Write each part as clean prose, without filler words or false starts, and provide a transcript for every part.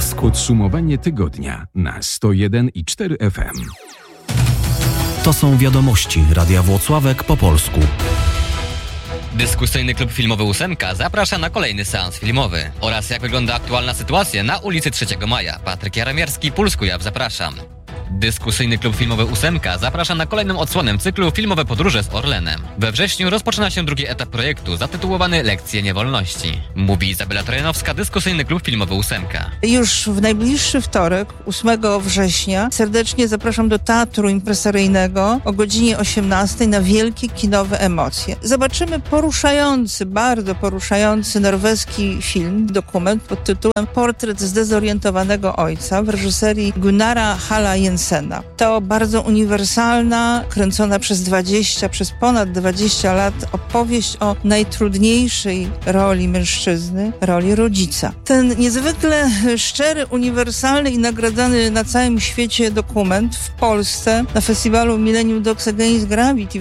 Polsku. Podsumowanie tygodnia na 101,4 FM. To są wiadomości Radia Włocławek po polsku. Dyskusyjny klub filmowy Ósemka zaprasza na kolejny seans filmowy. Oraz jak wygląda aktualna sytuacja na ulicy 3 Maja. Patryk Jaromierski, Puls Kujaw, zapraszam. Dyskusyjny klub filmowy Ósemka zaprasza na kolejną odsłonę cyklu Filmowe podróże z Orlenem. We wrześniu rozpoczyna się drugi etap projektu zatytułowany Lekcje niewolności. Mówi Izabela Trojanowska, Dyskusyjny klub filmowy Ósemka. Już w najbliższy wtorek, 8 września, serdecznie zapraszam do Teatru Impresaryjnego o godzinie 18 na wielkie kinowe emocje. Zobaczymy poruszający, bardzo poruszający norweski film, dokument pod tytułem Portret zdezorientowanego ojca w reżyserii Gunnara Halla Jensena. To bardzo uniwersalna, kręcona przez ponad 20 lat opowieść o najtrudniejszej roli mężczyzny, roli rodzica. Ten niezwykle szczery, uniwersalny i nagradzany na całym świecie dokument w Polsce na festiwalu Millennium Dogs Against Gravity w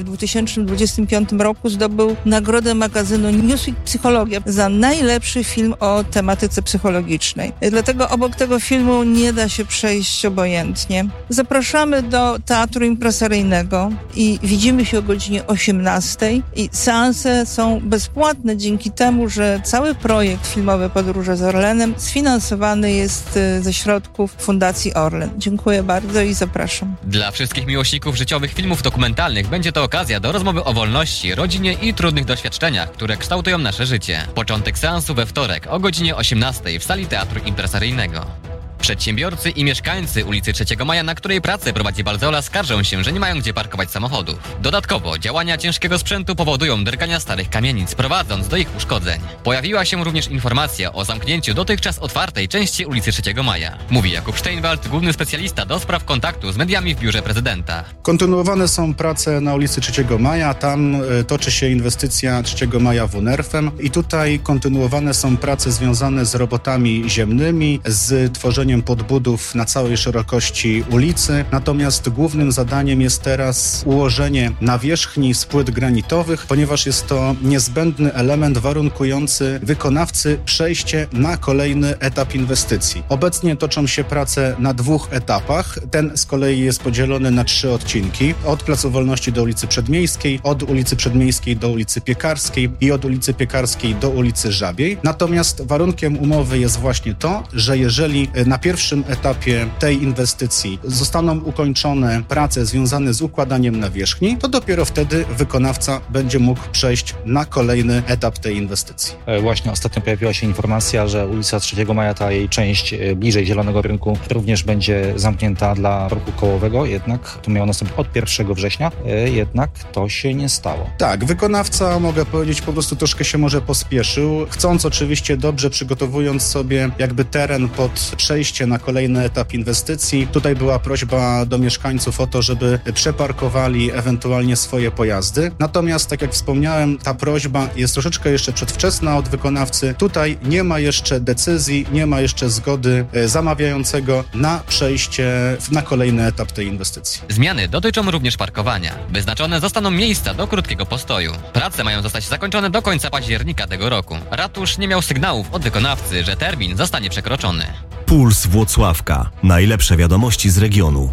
2025 roku zdobył nagrodę magazynu Newsweek Psychologia za najlepszy film o tematyce psychologicznej. Dlatego obok tego filmu nie da się przejść obojętnie. Zapraszamy do Teatru Impresaryjnego i widzimy się o godzinie 18 i seanse są bezpłatne dzięki temu, że cały projekt Filmowe podróże z Orlenem sfinansowany jest ze środków Fundacji Orlen. Dziękuję bardzo i zapraszam. Dla wszystkich miłośników życiowych filmów dokumentalnych będzie to okazja do rozmowy o wolności, rodzinie i trudnych doświadczeniach, które kształtują nasze życie. Początek seansu we wtorek o godzinie 18 w sali Teatru Impresaryjnego. Przedsiębiorcy i mieszkańcy ulicy 3 Maja, na której pracę prowadzi Balzeola, skarżą się, że nie mają gdzie parkować samochodów. Dodatkowo działania ciężkiego sprzętu powodują drgania starych kamienic, prowadząc do ich uszkodzeń. Pojawiła się również informacja o zamknięciu dotychczas otwartej części ulicy 3 Maja. Mówi Jakub Steinwald, główny specjalista do spraw kontaktu z mediami w biurze prezydenta. Kontynuowane są prace na ulicy 3 Maja, tam toczy się inwestycja 3 Maja WNERF-em i tutaj kontynuowane są prace związane z robotami ziemnymi, z tworzeniem podbudów na całej szerokości ulicy. Natomiast głównym zadaniem jest teraz ułożenie nawierzchni z płyt granitowych, ponieważ jest to niezbędny element warunkujący wykonawcy przejście na kolejny etap inwestycji. Obecnie toczą się prace na 2 etapach. Ten z kolei jest podzielony na 3 odcinki. Od Placu Wolności do ulicy Przedmiejskiej, od ulicy Przedmiejskiej do ulicy Piekarskiej i od ulicy Piekarskiej do ulicy Żabiej. Natomiast warunkiem umowy jest właśnie to, że jeżeli na pierwszym etapie tej inwestycji zostaną ukończone prace związane z układaniem nawierzchni, to dopiero wtedy wykonawca będzie mógł przejść na kolejny etap tej inwestycji. Właśnie ostatnio pojawiła się informacja, że ulica 3 Maja, ta jej część bliżej Zielonego Rynku, również będzie zamknięta dla ruchu kołowego, jednak to miało nastąpić od 1 września, jednak to się nie stało. Tak, wykonawca, mogę powiedzieć, po prostu troszkę się może pospieszył, chcąc oczywiście dobrze przygotowując sobie jakby teren pod przejście na kolejny etap inwestycji. Tutaj była prośba do mieszkańców o to, żeby przeparkowali ewentualnie swoje pojazdy. Natomiast, tak jak wspomniałem, ta prośba jest troszeczkę jeszcze przedwczesna od wykonawcy. Tutaj nie ma jeszcze decyzji, nie ma jeszcze zgody zamawiającego na przejście na kolejny etap tej inwestycji. Zmiany dotyczą również parkowania. Wyznaczone zostaną miejsca do krótkiego postoju. Prace mają zostać zakończone do końca października tego roku. Ratusz nie miał sygnałów od wykonawcy, że termin zostanie przekroczony. Puls Włocławka. Najlepsze wiadomości z regionu.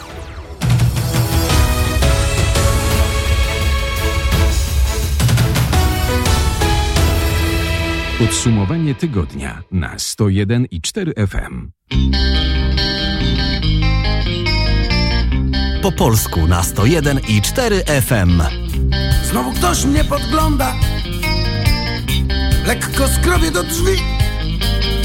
Podsumowanie tygodnia na 101,4 FM. Po polsku na 101,4 FM. Znowu ktoś mnie podgląda, lekko skrobię do drzwi.